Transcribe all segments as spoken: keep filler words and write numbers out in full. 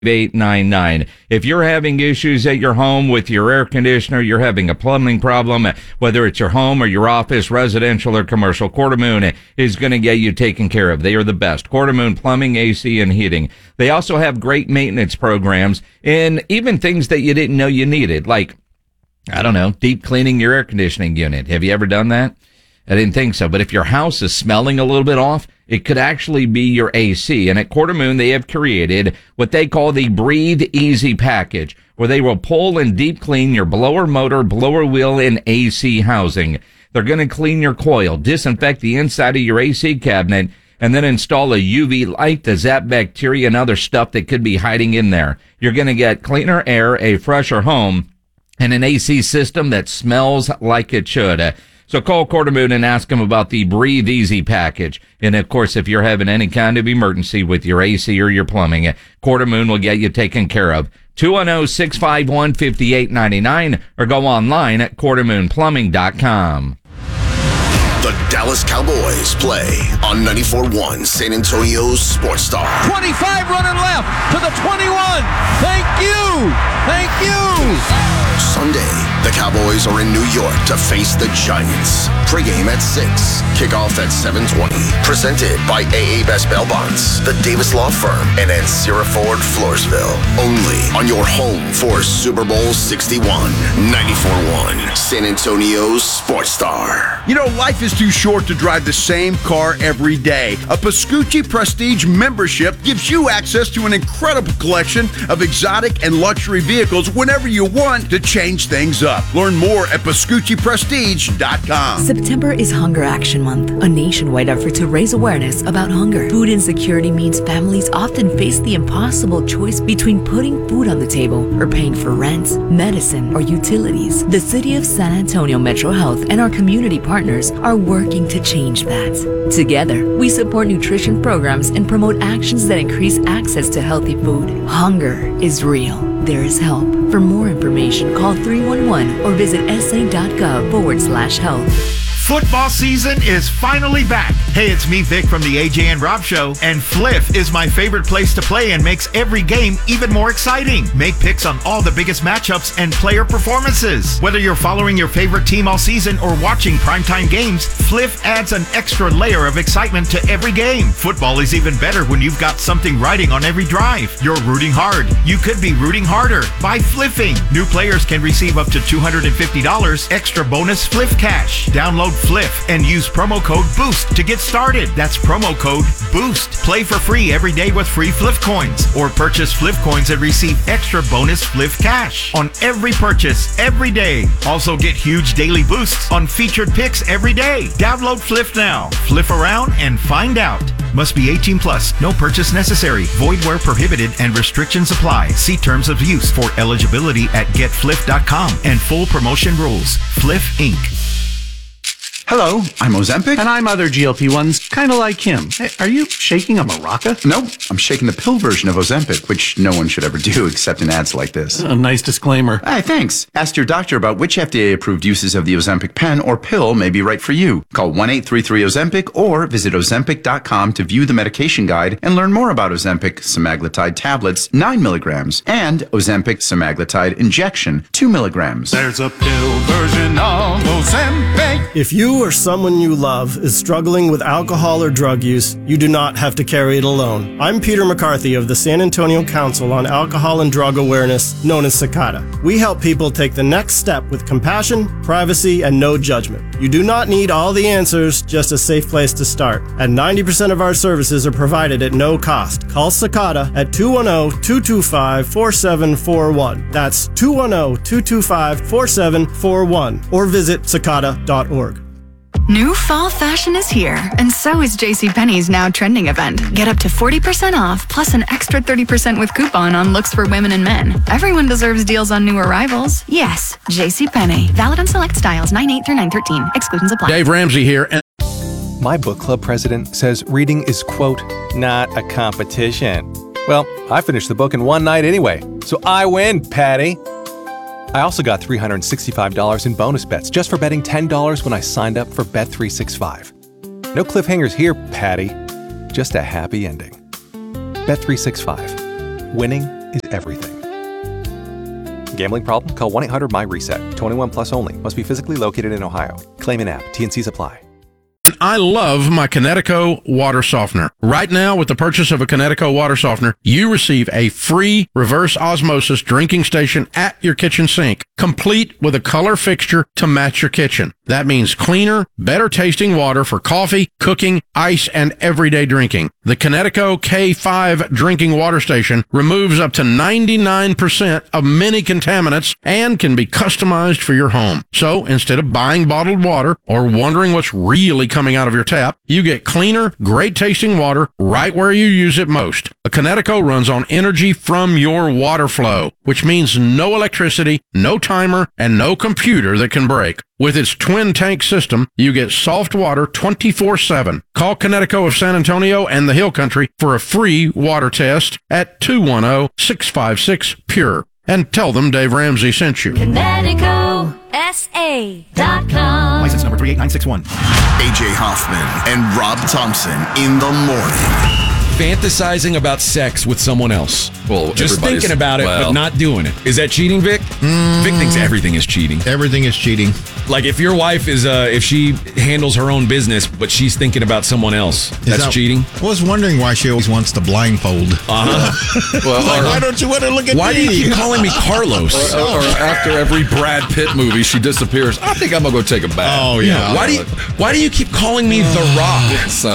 eight nine nine. If you're having issues at your home with your air conditioner, you're having a plumbing problem, whether it's your home or your office, residential or commercial, Quartermoon is going to get you taken care of. They are the best. Quartermoon Plumbing, A C, and Heating. They also have great maintenance programs and even things that you didn't know you needed, like, I don't know, deep cleaning your air conditioning unit. Have you ever done that? I didn't think so. But if your house is smelling a little bit off, it could actually be your A C. And at Quartermoon, they have created what they call the Breathe Easy package, where they will pull and deep clean your blower motor, blower wheel, and A C housing. They're going to clean your coil, disinfect the inside of your A C cabinet, and then install a U V light to zap bacteria and other stuff that could be hiding in there. You're going to get cleaner air, a fresher home, and an A C system that smells like it should. So call Quartermoon and ask them about the Breathe Easy package. And, of course, if you're having any kind of emergency with your A C or your plumbing, Quartermoon will get you taken care of. two one zero, six five one, five eight nine nine or go online at quartermoon plumbing dot com. The Dallas Cowboys play on ninety-four point one San Antonio's Sports Star. twenty-five running left to the twenty-one. Thank you. Thank you. Sunday, the Cowboys are in New York to face the Giants. Pre-game at six, kickoff at seven twenty. Presented by A A Best Bail Bonds, the Davis Law Firm, and Ancira Ford, Floresville. Only on your home for Super Bowl sixty-one. ninety-four point one San Antonio's Sports Star. You know, life is too short to drive the same car every day. A Pascucci Prestige membership gives you access to an incredible collection of exotic and luxury vehicles whenever you want to change things up. Learn more at Pascucci Prestige dot com. September is Hunger Action Month, a nationwide effort to raise awareness about hunger. Food insecurity means families often face the impossible choice between putting food on the table or paying for rent, medicine, or utilities. The City of San Antonio Metro Health and our community partners are working to change that. Together, we support nutrition programs and promote actions that increase access to healthy food. Hunger is real. There is help. For more information, call three one one or visit sa.gov forward slash health. Football season is finally back. Hey, it's me, Vic, from the A J and Rob Show, and Fliff is my favorite place to play and makes every game even more exciting. Make picks on all the biggest matchups and player performances. Whether you're following your favorite team all season or watching primetime games, Fliff adds an extra layer of excitement to every game. Football is even better when you've got something riding on every drive. You're rooting hard. You could be rooting harder by fliffing. New players can receive up to two hundred fifty dollars extra bonus Fliff cash. Download Fliff and use promo code BOOST to get started. That's promo code BOOST. Play for free every day with free Fliff coins, or purchase Fliff coins and receive extra bonus Fliff cash on every purchase every day. Also get huge daily boosts on featured picks every day. Download Fliff now. Fliff around and find out. Must be eighteen plus. No purchase necessary. Void where prohibited and restrictions apply. See terms of use for eligibility at get fliff dot com and full promotion rules. Fliff Incorporated. Hello, I'm Ozempic. And I'm other G L P ones, kind of like him. Hey, are you shaking a maraca? No, I'm shaking the pill version of Ozempic, which no one should ever do except in ads like this. A nice disclaimer. Hey, thanks. Ask your doctor about which F D A-approved uses of the Ozempic pen or pill may be right for you. Call one eight three three Ozempic or visit ozempic dot com to view the medication guide and learn more about Ozempic semaglutide tablets, nine milligrams, and Ozempic semaglutide injection, two milligrams. There's a pill version of Ozempic. If you or someone you love is struggling with alcohol or drug use, you do not have to carry it alone. I'm Peter McCarthy of the San Antonio Council on Alcohol and Drug Awareness, known as SACADA. We help people take the next step with compassion, privacy, and no judgment. You do not need all the answers, just a safe place to start. And ninety percent of our services are provided at no cost. Call SACADA at two one zero, two two five, four seven four one. That's two one zero, two two five, four seven four one. Or visit sacada dot org. New fall fashion is here, and so is JCPenney's now trending event. Get up to forty percent off, plus an extra thirty percent with coupon on looks for women and men. Everyone deserves deals on new arrivals. Yes, JCPenney. Valid on select styles, nine eight through nine thirteen. Exclusions apply. Dave Ramsey here. And my book club president says reading is, quote, not a competition. Well, I finished the book in one night anyway, so I win, Patty. I also got three hundred sixty-five dollars in bonus bets just for betting ten dollars when I signed up for Bet three sixty-five. No cliffhangers here, Patty. Just a happy ending. Bet three sixty-five. Winning is everything. Gambling problem? Call one eight hundred my reset. twenty-one plus only. Must be physically located in Ohio. Claim in app. T and Cs apply. I love my Connecticut water softener. Right now, with the purchase of a Connecticut water softener, you receive a free reverse osmosis drinking station at your kitchen sink, complete with a color fixture to match your kitchen. That means cleaner, better tasting water for coffee, cooking, ice, and everyday drinking. The Connecticut K five drinking water station removes up to ninety-nine percent of many contaminants and can be customized for your home. So instead of buying bottled water or wondering what's really coming out of your tap, you get cleaner, great tasting water right where you use it most. A Connecticut runs on energy from your water flow, which means no electricity, no timer, and no computer that can break. With its twin tank system, you get soft water twenty-four seven. Call Connecticut of San Antonio and the Hill Country for a free water test at two one zero, six five six, P U R E and tell them Dave Ramsey sent you. Connecticut S A dot com. License number three eight nine six one. A J Hoffman and Rob Thompson in the morning. Fantasizing about sex with someone else. Well, just everybody's- thinking about it, well. but not doing it. Is that cheating, Vic? Mm. Vic thinks everything is cheating. Everything is cheating. Like if your wife is, uh, if she handles her own business, but she's thinking about someone else, Is that's that- cheating. I was wondering why she always wants the blindfold. Uh-huh. Well, Like, or- why don't you want to look at Why me? do you keep calling me Carlos? Or- Or, or after every Brad Pitt movie, she disappears. I think I'm gonna go take a bath. Oh, yeah. Why do you Why do you keep calling me The Rock? So,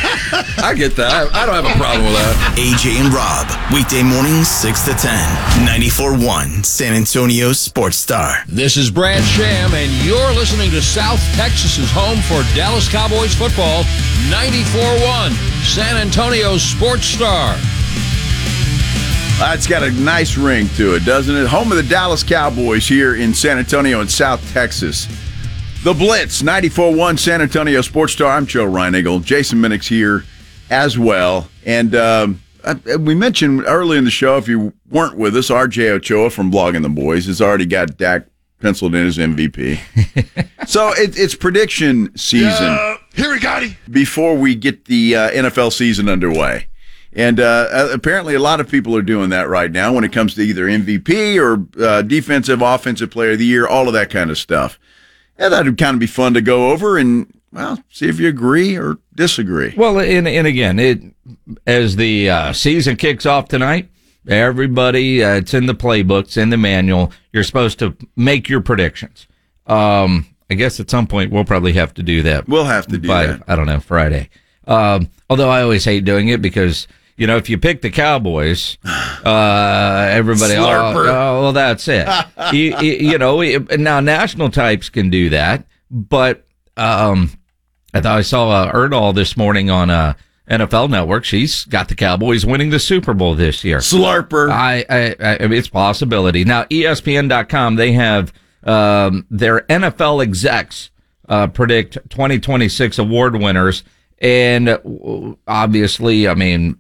I get that. I, I don't have a problem with that. A J and Rob, weekday mornings six to ten, ninety-four point one San Antonio Sports Star. This is Brad Sham, and you're listening to South Texas's home for Dallas Cowboys football, ninety-four point one San Antonio Sports Star. That's got a nice ring to it, doesn't it? Home of the Dallas Cowboys here in San Antonio and South Texas. The Blitz, ninety-four point one San Antonio Sports Star. I'm Joe Reinigle. Jason Minnick's here as well. And um, I, we mentioned early in the show, if you weren't with us, R J Ochoa from Blogging the Boys has already got Dak penciled in as M V P. So it, it's prediction season. Yeah, here we got it. Before we get the uh, N F L season underway. And uh, apparently a lot of people are doing that right now when it comes to either M V P or uh, defensive, offensive player of the year, all of that kind of stuff. And that would kind of be fun to go over and, well, see if you agree or disagree. Well, and, and again, it as the uh, season kicks off tonight, everybody, uh, it's in the playbook, it's in the manual. You're supposed to make your predictions. Um, I guess at some point we'll probably have to do that. We'll have to do by, that. I don't know, Friday. Um, although I always hate doing it because, you know, if you pick the Cowboys, uh, everybody, oh, Slurper. oh, well, that's it. you, you, you know, it- now national types can do that, but um, I thought I saw uh, Erdahl this morning on uh, N F L Network. She's got the Cowboys winning the Super Bowl this year. Slurper. I, I, I I mean, it's a possibility. Now, E S P N dot com, they have um, their N F L execs uh, predict twenty twenty-six award winners. And uh, obviously, I mean,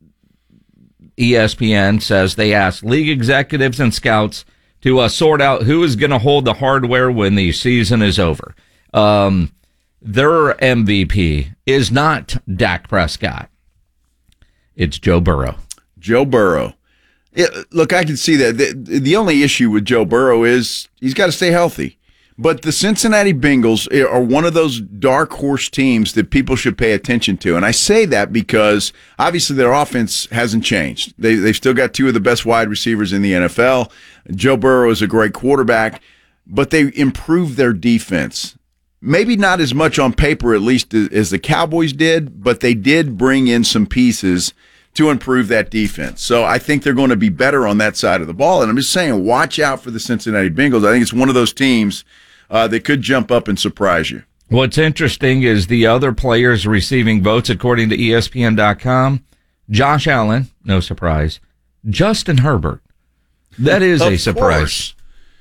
E S P N says they asked league executives and scouts to uh, sort out who is going to hold the hardware when the season is over. Um, their M V P is not Dak Prescott. It's Joe Burrow. Joe Burrow. Yeah, look, I can see that. The, the only issue with Joe Burrow is he's got to stay healthy. But the Cincinnati Bengals are one of those dark horse teams that people should pay attention to. And I say that because obviously their offense hasn't changed. They, they've still got two of the best wide receivers in the N F L. Joe Burrow is a great quarterback, but they improved their defense. Maybe not as much on paper, at least, as the Cowboys did, but they did bring in some pieces to improve that defense. So I think they're going to be better on that side of the ball. And I'm just saying, watch out for the Cincinnati Bengals. I think it's one of those teams uh, that could jump up and surprise you. What's interesting is the other players receiving votes, according to E S P N dot com. Josh Allen, no surprise. Justin Herbert. That is Of a surprise. course.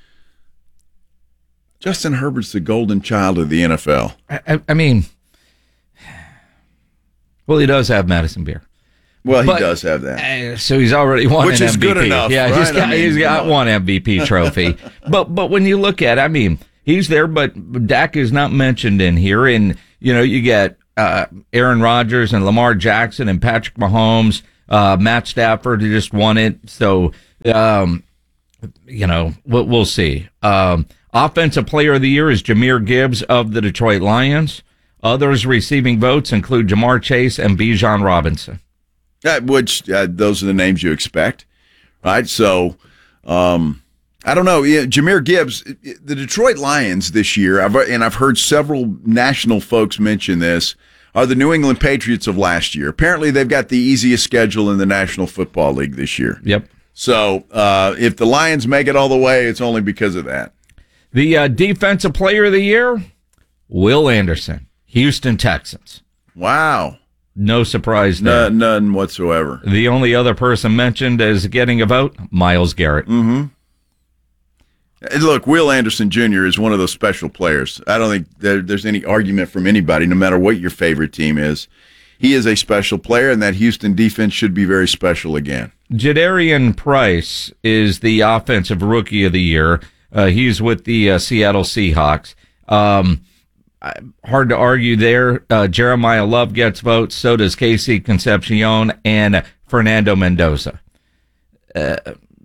Justin Herbert's the golden child of the N F L. I, I, I mean, well, he does have Madison Beer. Well, he But, does have that. Uh, so he's already won Which an is M V P. good enough, Yeah, he's right? got, I mean, he's got come on. one M V P trophy. but but when you look at it, I mean, he's there, but Dak is not mentioned in here. And, you know, you get uh, Aaron Rodgers and Lamar Jackson and Patrick Mahomes. Uh, Matt Stafford just won it. So, um, you know, we'll, we'll see. Um, Offensive Player of the Year is Jahmyr Gibbs of the Detroit Lions. Others receiving votes include Jamar Chase and Bijan Robinson. Uh, which, uh, those are the names you expect, right? So, um, I don't know. Yeah, Jahmyr Gibbs, the Detroit Lions this year, I've, and I've heard several national folks mention this, are the New England Patriots of last year. Apparently, they've got the easiest schedule in the National Football League this year. Yep. So, uh, if the Lions make it all the way, it's only because of that. The uh, Defensive Player of the Year, Will Anderson, Houston Texans. Wow. No surprise there. None, none whatsoever. The only other person mentioned as getting a vote, Myles Garrett. Mm-hmm. Look, Will Anderson Junior is one of those special players. I don't think there, there's any argument from anybody, no matter what your favorite team is. He is a special player, and that Houston defense should be very special again. Jadarian Price is the Offensive Rookie of the Year. Uh, he's with the uh, Seattle Seahawks. Um, hard to argue there. Uh, Jeremiah Love gets votes. So does Casey Concepcion and Fernando Mendoza. Uh,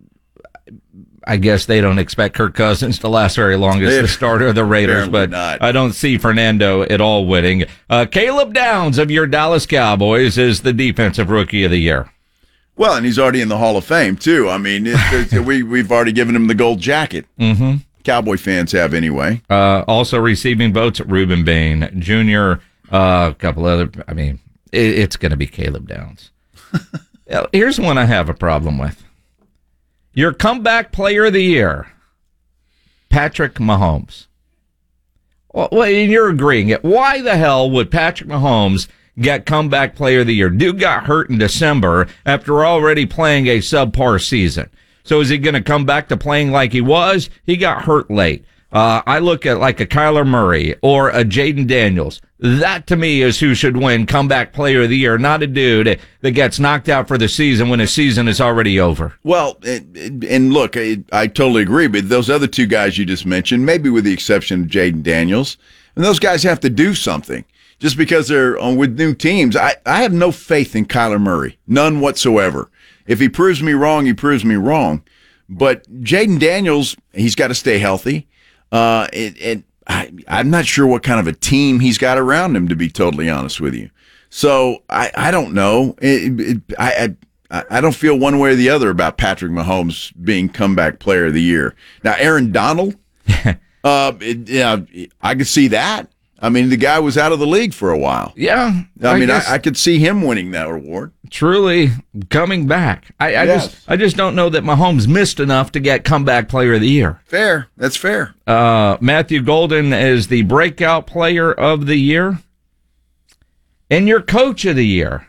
I guess they don't expect Kirk Cousins to last very long as the starter of the Raiders, but not. I don't see Fernando at all winning. Uh, Caleb Downs of your Dallas Cowboys is the Defensive Rookie of the Year. Well, and he's already in the Hall of Fame, too. I mean, it, it, we, we've already given him the gold jacket. Mm-hmm. Cowboy fans have anyway. Uh, also receiving votes, Reuben Bain Junior, uh, a couple other, I mean, it, it's going to be Caleb Downs. Here's one I have a problem with. Your Comeback Player of the Year, Patrick Mahomes. Well, and you're agreeing it. Why the hell would Patrick Mahomes get Comeback Player of the Year? Dude got hurt in December after already playing a subpar season. So is he going to come back to playing like he was? He got hurt late. Uh, I look at like a Kyler Murray or a Jaden Daniels. That to me is who should win Comeback Player of the Year, not a dude that gets knocked out for the season when his season is already over. Well, and look, I, I totally agree, but those other two guys you just mentioned, maybe with the exception of Jaden Daniels, and those guys have to do something. Just because they're on with new teams, I, I have no faith in Kyler Murray, none whatsoever. If he proves me wrong, he proves me wrong. But Jaden Daniels, he's got to stay healthy. Uh, it, it, I, I'm not sure what kind of a team he's got around him, to be totally honest with you. So I, I don't know. It, it, I, I I don't feel one way or the other about Patrick Mahomes being Comeback Player of the Year. Now, Aaron Donald, uh, it, yeah, I could see that. I mean, the guy was out of the league for a while. Yeah. I, I mean, guess, I, I could see him winning that award. Truly coming back. I, I Yes. just I just don't know that Mahomes missed enough to get Comeback Player of the Year. Fair. That's fair. Uh, Matthew Golden is the Breakout Player of the Year. And your Coach of the Year,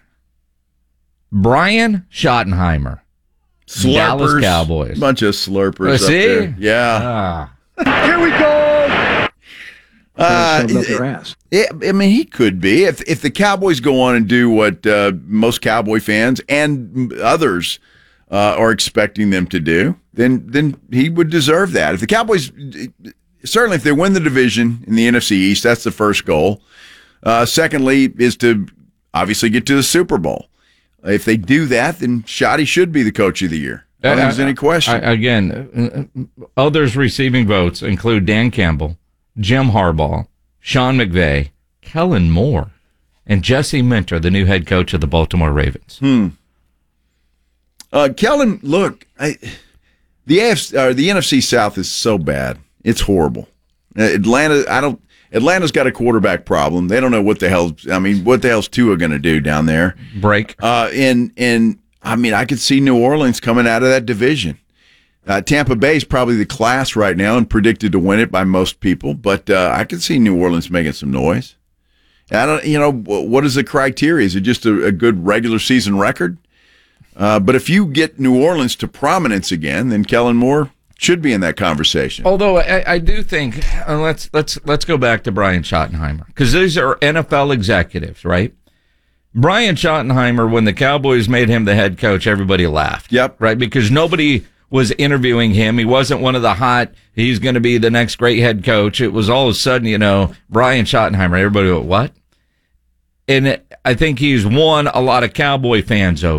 Brian Schottenheimer. Slurpers. Dallas Cowboys. Bunch of slurpers Uh, up see? there. Yeah. Ah. Here we go. Uh, Shove up their ass. Yeah, I mean, he could be. If if the Cowboys go on and do what uh, most Cowboy fans and others uh, are expecting them to do, then then he would deserve that. If the Cowboys, certainly if they win the division in the N F C East, that's the first goal. Uh, secondly is to obviously get to the Super Bowl. If they do that, then Shotty should be the Coach of the Year. I don't think there's any question. I, again, uh, others receiving votes include Dan Campbell, Jim Harbaugh, Sean McVay, Kellen Moore, and Jesse Minter, the new head coach of the Baltimore Ravens. Hmm. Uh, Kellen, look, I, the A F C, uh, the N F C South is so bad; it's horrible. Uh, Atlanta, I don't. Atlanta's got a quarterback problem. They don't know what the hell. I mean, what the hell's Tua going to do down there? Break. Uh, and and I mean, I could see New Orleans coming out of that division. Uh, Tampa Bay is probably the class right now and predicted to win it by most people, but uh, I could see New Orleans making some noise. I don't, you know, what is the criteria? Is it just a, a good regular season record? Uh, but if you get New Orleans to prominence again, then Kellen Moore should be in that conversation. Although I, I do think uh, let's let's let's go back to Brian Schottenheimer, because these are N F L executives, right? Brian Schottenheimer, when the Cowboys made him the head coach, everybody laughed. Yep. Right, because nobody was interviewing him. He wasn't one of the hot, he's going to be the next great head coach. It was all of a sudden, you know, Brian Schottenheimer. Everybody went, what? And it, I think he's won a lot of Cowboy fans over.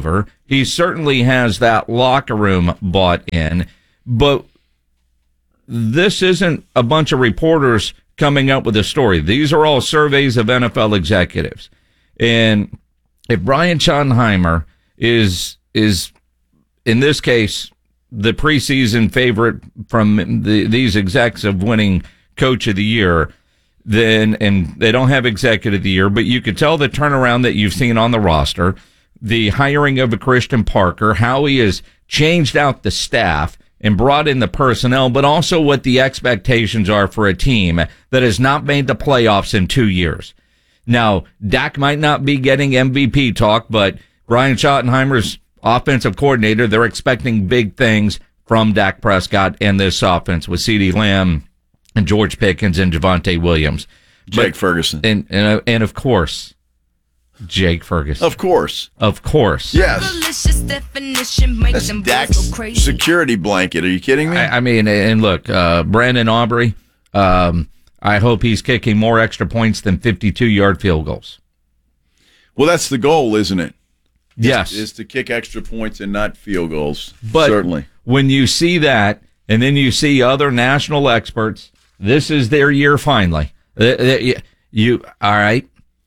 He certainly has that locker room bought in, but this isn't a bunch of reporters coming up with a story. These are all surveys of N F L executives. And if Brian Schottenheimer is, is in this case, the preseason favorite from the, these execs of winning Coach of the Year, then, and they don't have Executive of the Year, but you could tell the turnaround that you've seen on the roster, the hiring of a Christian Parker, how he has changed out the staff and brought in the personnel, but also what the expectations are for a team that has not made the playoffs in two years. Now, Dak might not be getting M V P talk, but Brian Schottenheimer's offensive coordinator, they're expecting big things from Dak Prescott and this offense with CeeDee Lamb and George Pickens and Javonte Williams. Jake but, Ferguson. And, and, and of course, Jake Ferguson. Of course. Of course. Yes. That's Dak's security blanket. Are you kidding me? I, I mean, and look, uh, Brandon Aubrey, um, I hope he's kicking more extra points than fifty-two-yard field goals. Well, that's the goal, isn't it? Yes. Is, is to kick extra points and not field goals. But certainly. When you see that, and then you see other national experts, this is their year finally. You, all right.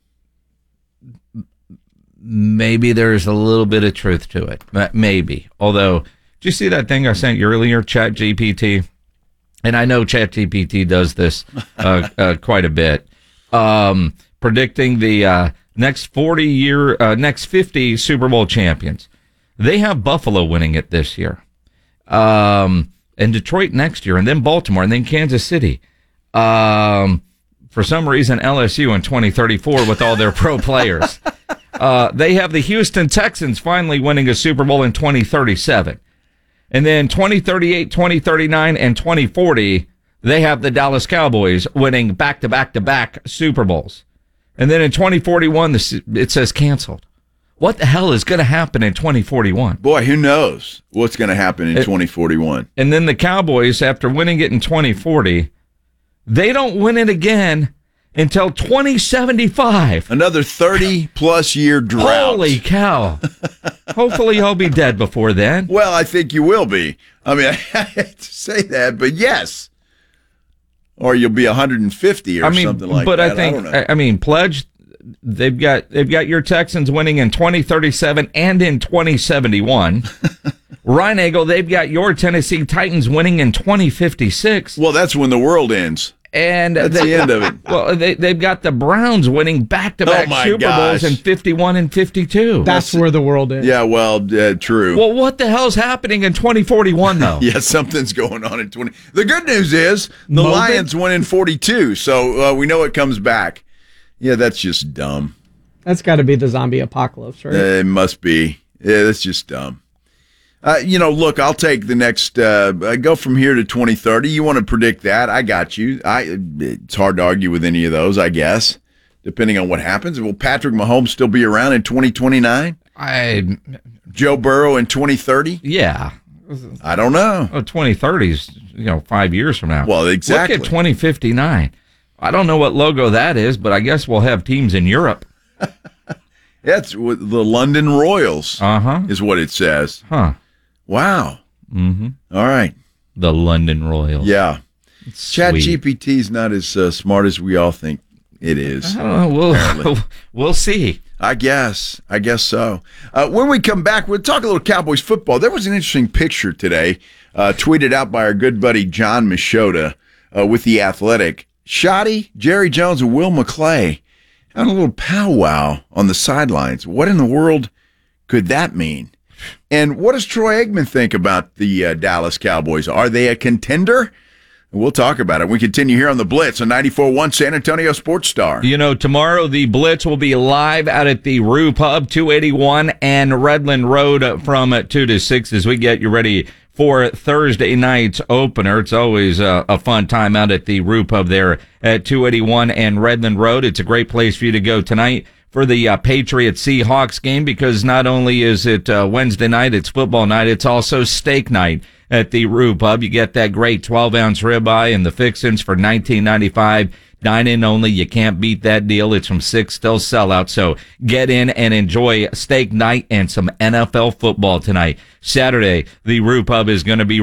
Maybe there's a little bit of truth to it. Maybe. Although, did you see that thing I sent you earlier, Chat G P T? And I know Chat G P T does this uh, uh, quite a bit. Um, predicting the uh, next forty year, uh, next fifty Super Bowl champions. They have Buffalo winning it this year. Um, and Detroit next year, and then Baltimore, and then Kansas City. Um, for some reason, L S U in twenty thirty-four with all their pro players. Uh, they have the Houston Texans finally winning a Super Bowl in twenty thirty-seven. And then twenty thirty-eight, twenty thirty-nine, and twenty forty, they have the Dallas Cowboys winning back-to-back-to-back Super Bowls. And then in twenty forty-one, it says canceled. What the hell is going to happen in twenty forty-one? Boy, who knows what's going to happen in it, twenty forty-one. And then the Cowboys, after winning it in twenty forty, they don't win it again until twenty seventy-five. Another thirty-plus year drought. Holy cow. Hopefully I'll be dead before then. Well, I think you will be. I mean, I hate to say that, but yes. Or you'll be one hundred fifty or I mean, something like but that. But I think, I, don't know. I mean, Pledge, they've got they've got your Texans winning in twenty thirty-seven and in twenty seventy-one. Ryan Eagle, they've got your Tennessee Titans winning in twenty fifty-six. Well, that's when the world ends. And that's they, the end of it. Well, they, they've got the Browns winning back-to-back oh Super gosh. Bowls in fifty-one and fifty-two. That's, That's where the world is. Yeah, well, uh, true. Well, what the hell's happening in twenty forty-one, though? Yeah, something's going on in twenty. The good news is the Moment. Lions win in forty-two, so uh, we know it comes back. Yeah, that's just dumb. That's got to be the zombie apocalypse, right? Uh, it must be. Yeah, that's just dumb. Uh, you know, look, I'll take the next, uh, go from here to twenty thirty. You want to predict that? I got you. I. It's hard to argue with any of those, I guess, depending on what happens. Will Patrick Mahomes still be around in twenty twenty-nine? I. Joe Burrow in twenty thirty? Yeah. I don't know. Oh, twenty thirty is, you know, five years from now. Well, exactly. Look at twenty fifty-nine. I don't know what logo that is, but I guess we'll have teams in Europe. That's what the London Royals uh-huh. is what it says. Huh. Wow. Mm-hmm. All right. The London Royals. Yeah. Chat G P T is not as uh, smart as we all think it is. I don't know. We'll, we'll see. I guess. I guess so. Uh, when we come back, we'll talk a little Cowboys football. There was an interesting picture today uh, tweeted out by our good buddy John Machota uh, with The Athletic. Shoddy, Jerry Jones, and Will McClay had a little powwow on the sidelines. What in the world could that mean? And what does Troy Aikman think about the uh, Dallas Cowboys? Are they a contender? We'll talk about it. We continue here on The Blitz on ninety-four point one San Antonio Sports Star. You know, tomorrow the Blitz will be live out at the Rue Pub, two eighty-one and Redland Road from two to six as we get you ready for Thursday night's opener. It's always a, a fun time out at the Rue Pub there at two eighty-one and Redland Road. It's a great place for you to go tonight for the uh, Patriots-Seahawks game, because not only is it uh, Wednesday night, it's football night, it's also steak night at the Rue Pub. You get that great twelve-ounce ribeye and the fixins for nineteen ninety-five. Dine-in only. You can't beat that deal. It's from six till sellout. So get in and enjoy steak night and some N F L football tonight. Saturday, the Roo Pub is going to be